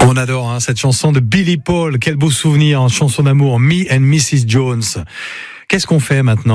On adore cette chanson de Billy Paul. Quel beau souvenir, chanson d'amour, Me and Mrs. Jones. Qu'est-ce qu'on fait maintenant ?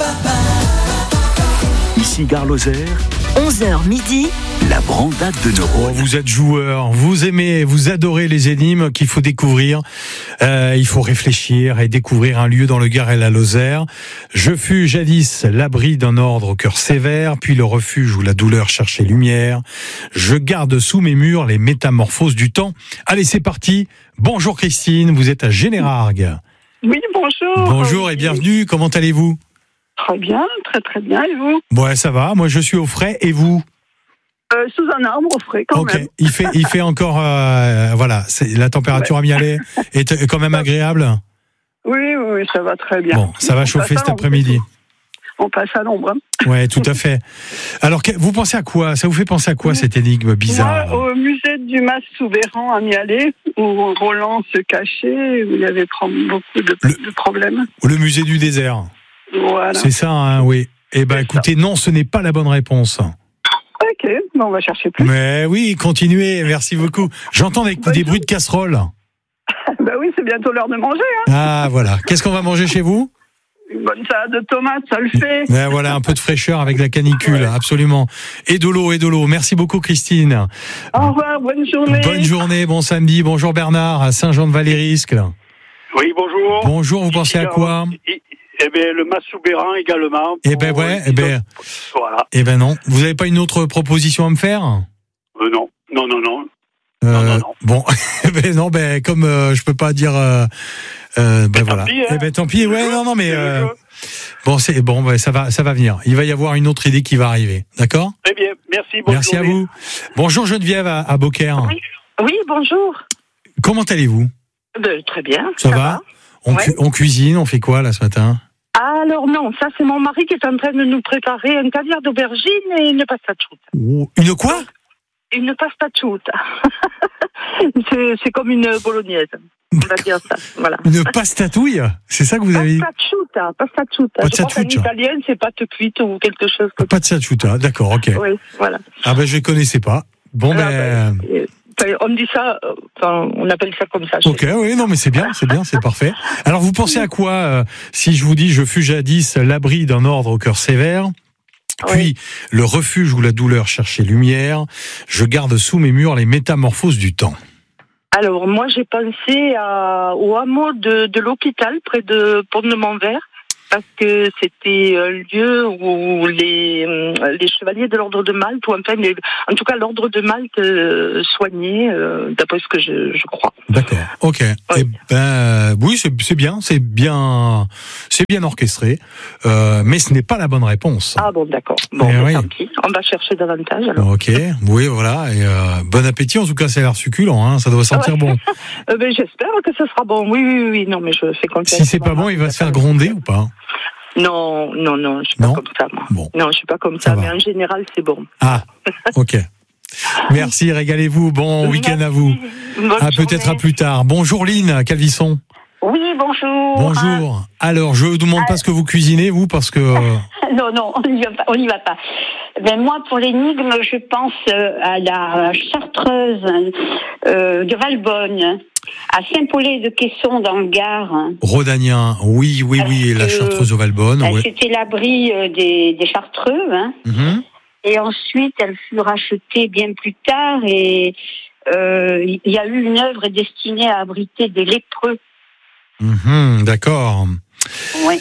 Ici Gare Lozère, 11h midi, la brandade de neurones. Vous êtes joueur, vous aimez, vous adorez les énigmes qu'il faut découvrir. Il faut réfléchir et découvrir un lieu dans le Gard et la Lozère. Je fus jadis l'abri d'un ordre au cœur sévère, puis le refuge où la douleur cherchait lumière. Je garde sous mes murs les métamorphoses du temps. Allez, c'est parti. Bonjour Christine, vous êtes à Générargues. Oui, bonjour. Bonjour et bienvenue, comment allez-vous ? Très bien, très bien, et vous ? Ouais, ça va, moi je suis au frais, et vous ? Sous un arbre au frais, quand même. Ok, il fait encore, voilà, la température ambialée est quand même agréable ? Oui, ça va très bien. Bon, ça va chauffer cet après-midi. On passe à l'ombre. Ouais, tout à fait. Alors, vous pensez à quoi ? Ça vous fait penser à quoi, cette énigme bizarre ? Moi, au musée du Mas Souverain à Mialet, où Roland se cachait, où il y avait beaucoup de problèmes. Le musée du désert. Voilà. C'est ça, oui. Eh ben, écoutez, non, ce n'est pas la bonne réponse. Ok, on va chercher plus. Mais oui, continuez, merci beaucoup. J'entends des bruits de casserole. Bah oui, c'est bientôt l'heure de manger. Ah, voilà. Qu'est-ce qu'on va manger chez vous ? Une bonne salade de tomates, ça le fait. Mais voilà, un peu de fraîcheur avec la canicule, absolument. Et de l'eau. Merci beaucoup, Christine. Au revoir, bonne journée. Bonne journée, bon samedi. Bonjour Bernard, à Saint-Jean-de-Valérisque. Oui, bonjour. Bonjour, vous pensez à quoi ? Eh bien, le Mas Souverain également. Voilà. Eh ben non. Vous n'avez pas une autre proposition à me faire ? Non. Bon, comme je peux pas dire, voilà. Pis, tant pis. Ouais, non, mais ça va venir. Il va y avoir une autre idée qui va arriver. D'accord ? Très bien, merci. Merci journée. à vous. Bonjour Geneviève à Beaucaire. Oui, bonjour. Comment allez-vous ? Très bien. Ça va ? On cuisine, on fait quoi là ce matin ? Alors non, ça c'est mon mari qui est en train de nous préparer un caviar d'aubergine et une pasta chouta. Une quoi ? Une pasta chouta. c'est comme une bolognaise. On va dire ça, voilà. Une pastatouille ? C'est ça que vous avez dit ? Pasta chouta. Je crois qu'en italien c'est pâte cuite ou quelque chose comme ça. Pasta chouta, d'accord, ok. Oui, voilà. Ah ben je ne connaissais pas. Bon on dit ça, on appelle ça comme ça. Ok, oui, non, mais c'est bien, c'est parfait. Alors, vous pensez à quoi si je vous dis, je fus jadis l'abri d'un ordre au cœur sévère, puis le refuge où la douleur cherchait lumière, je garde sous mes murs les métamorphoses du temps. Alors, moi, j'ai pensé au hameau de l'hôpital, près de Pont-de-Montvert, parce que c'était un lieu où les chevaliers de l'ordre de Malte, ou enfin, en tout cas l'ordre de Malte soignait, d'après ce que je crois. D'accord, ok. Oui. Oui, c'est bien orchestré, mais ce n'est pas la bonne réponse. Ah bon, d'accord. Bon, tant pis. On va chercher davantage alors. Ok, oui, voilà. Et bon appétit, en tout cas, ça a l'air succulent, ça doit sentir bon. J'espère que ce sera bon. Oui. Non, mais je fais confiance. Si c'est pas bon, il va se faire gronder ou pas ? Non, je suis pas comme ça, moi. Bon. Non, je suis pas comme ça, mais en général, c'est bon. Ah, ok. Merci, régalez-vous. Bon week-end à vous. Peut-être à plus tard. Bonjour Lynn, à Calvisson. Oui, bonjour. Bonjour. Alors, je vous demande pas ce que vous cuisinez, vous, parce que... Non, on n'y va pas. Ben, moi, pour l'énigme, je pense à la chartreuse de Valbonne, à Saint-Paulé-de-Quesson, dans le Gard. Rhodanien, oui, la chartreuse de Valbonne. C'était l'abri des chartreux. Mm-hmm. Et ensuite, elle fut rachetée bien plus tard et il y a eu une œuvre destinée à abriter des lépreux. D'accord. Oui.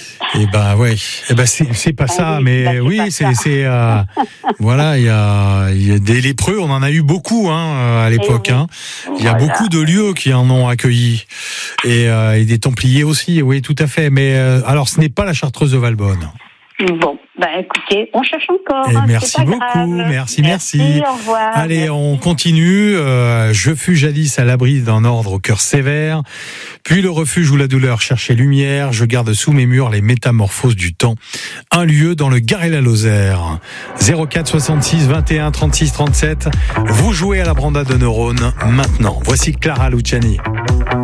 C'est pas ça, mais oui, c'est voilà, il y a des lépreux, on en a eu beaucoup à l'époque. Il y a beaucoup de lieux qui en ont accueilli et des Templiers aussi, oui, tout à fait. Mais alors, ce n'est pas la chartreuse de Valbonne. Bon, écoutez, on cherche encore. Merci beaucoup, merci. Au revoir. Allez, on continue. Je fus jadis à l'abri d'un ordre au cœur sévère, puis le refuge où la douleur cherchait lumière. Je garde sous mes murs les métamorphoses du temps. Un lieu dans le Gard et la Lozère. 04 66 21 36 37. Vous jouez à la brandade de neurones maintenant. Voici Clara Luciani.